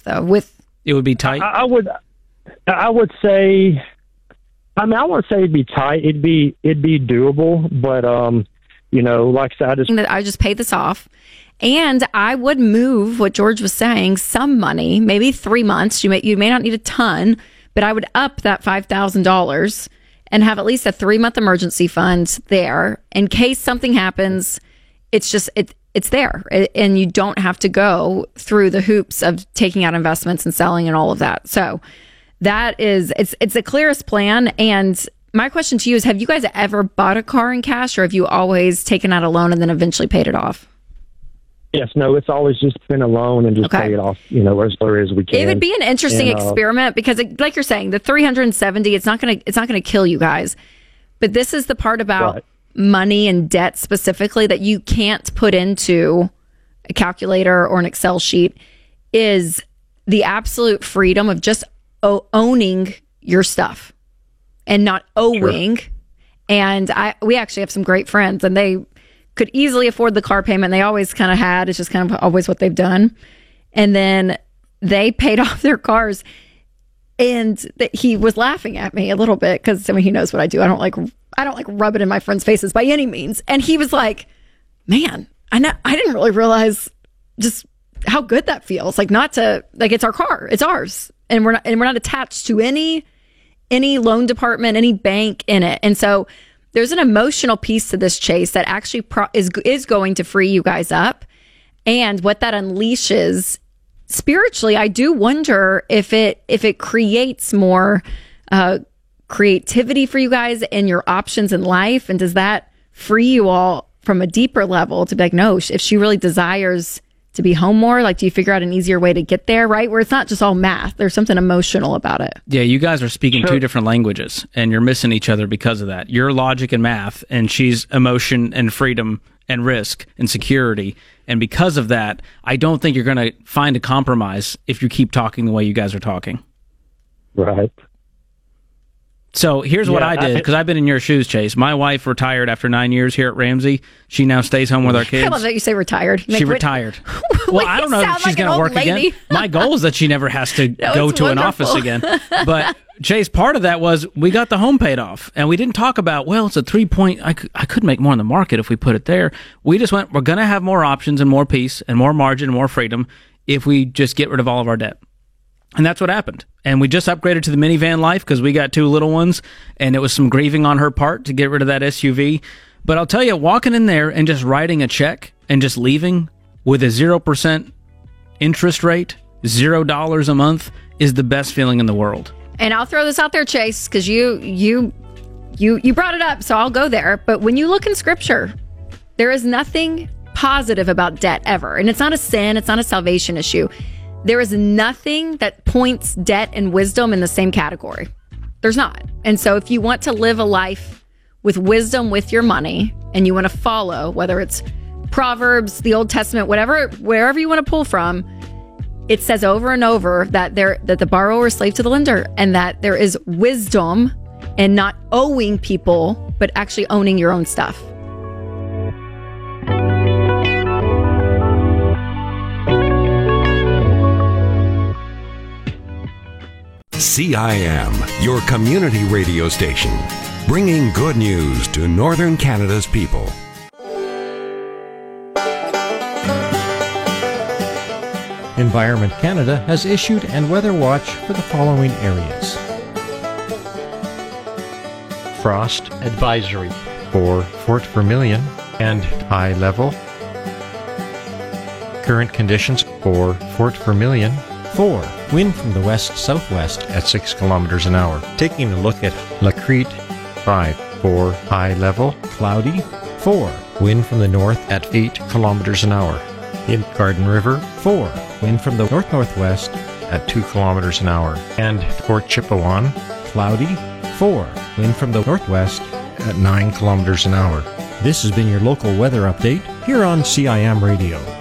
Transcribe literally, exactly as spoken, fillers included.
though. With it would be tight. I, I would, I would say, I mean, I wouldn't say it'd be tight. It'd be, it'd be doable. But um, you know, like I said, I just, I just pay this off, and I would move what George was saying, some money, maybe three months. You may, you may not need a ton, but I would up that five thousand dollars and have at least a three month emergency fund there in case something happens. It's just it. It's there, and you don't have to go through the hoops of taking out investments and selling and all of that. So that is, it's it's the clearest plan. And my question to you is, have you guys ever bought a car in cash, or have you always taken out a loan and then eventually paid it off? yes, no, it's always just been a loan and just Okay. pay it off, you know, as early as we can. It would be an interesting And, uh, experiment because, it, like you're saying, the three hundred seventy, it's not going to it's not going to kill you guys. But this is the part about Right. money and debt specifically that you can't put into a calculator or an Excel sheet is the absolute freedom of just o- owning your stuff and not owing. And I we actually have some great friends, and they could easily afford the car payment. They always kind of had. It's just kind of always what they've done. And then they paid off their cars. And th- he was laughing at me a little bit because I mean he knows what I do. I don't like I don't like rub it in my friends' faces by any means. And he was like, "Man, I know I didn't really realize just how good that feels. Like not to like it's our car, it's ours, and we're not and we're not attached to any any loan department, any bank in it." And so there's an emotional piece to this, Chase, that actually pro- is is going to free you guys up, and what that unleashes. Spiritually, I do wonder if it if it creates more uh, creativity for you guys and your options in life, and does that free you all from a deeper level to be like, no, if she really desires to be home more, like, do you figure out an easier way to get there, right? Where it's not just all math. There's something emotional about it. Yeah, you guys are speaking Sure. two different languages, and you're missing each other because of that. You're logic and math, and she's emotion and freedom and risk and security. And because of that, I don't think you're going to find a compromise if you keep talking the way you guys are talking. Right. So here's what Yeah, I did, I- because I've been in your shoes, Chase. My wife retired after nine years here at Ramsey. She now stays home with our kids. I love that you say retired. She Like, what- retired. Wait, Well, I don't know you if sound she's like going an to old work lady. again. My goal is that she never has to No, go it's to an wonderful. office again. But Chase, part of that was we got the home paid off, and we didn't talk about, well, it's a three point. I could, I could make more in the market if we put it there. We just went, we're going to have more options and more peace and more margin and more freedom if we just get rid of all of our debt. And that's what happened. And we just upgraded to the minivan life because we got two little ones, and it was some grieving on her part to get rid of that S U V. But I'll tell you, walking in there and just writing a check and just leaving with a zero percent interest rate, zero dollars a month, is the best feeling in the world. And I'll throw this out there, Chase, because you you you you brought it up, so I'll go there. But when you look in Scripture, there is nothing positive about debt ever, and it's not a sin, it's not a salvation issue. There is nothing that points debt and wisdom in the same category. There's not. And so if you want to live a life with wisdom with your money, and you want to follow, whether it's Proverbs, the Old Testament, whatever, wherever you want to pull from, it says over and over that there that the borrower is slave to the lender, and that there is wisdom in not owing people, but actually owning your own stuff. C I M, your community radio station, bringing good news to Northern Canada's people. Environment Canada has issued an weather watch for the following areas. Frost advisory for Fort Vermilion and high level. Current conditions for Fort Vermilion. four. Wind from the west-southwest at six kilometers an hour. Taking a look at La Crete. five. four. High level. Cloudy. four. Wind from the north at eight kilometers an hour. In Garden River. four. Wind from the north-northwest at two kilometers an hour. And Port Chipewyan. Cloudy. four. Wind from the northwest at nine kilometers an hour. This has been your local weather update here on C I M Radio.